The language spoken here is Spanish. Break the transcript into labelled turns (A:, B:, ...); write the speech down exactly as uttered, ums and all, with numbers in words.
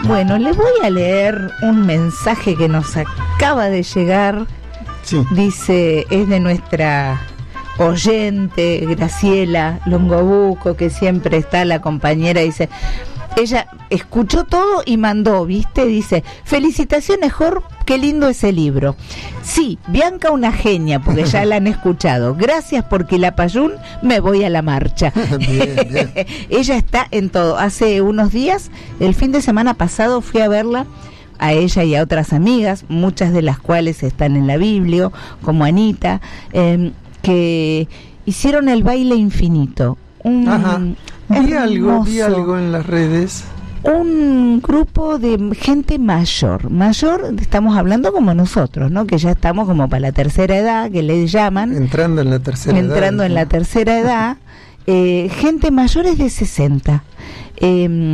A: Bueno, les voy a leer un mensaje que nos acaba de llegar.
B: Sí.
A: Dice, es de nuestra oyente Graciela Longobuco, que siempre está la compañera. Dice, ella escuchó todo y mandó, ¿viste? Dice, felicitaciones, Jor, qué lindo ese libro. Sí, Bianca una genia, porque ya la han escuchado. Gracias por Quilapayún, me voy a la marcha.
B: Bien, bien.
A: Ella está en todo. Hace unos días, el fin de semana pasado, fui a verla, a ella y a otras amigas, muchas de las cuales están en la Biblia, como Anita, eh, que hicieron el baile infinito. Un,
B: Ajá. Vi algo, vi
A: hermoso.
B: algo en las redes.
A: Un grupo de gente mayor, mayor, estamos hablando como nosotros, ¿no? Que ya estamos como para la tercera edad, que le llaman.
B: Entrando en la tercera edad.
A: Entrando en la tercera edad, eh, gente mayores de sesenta. Eh,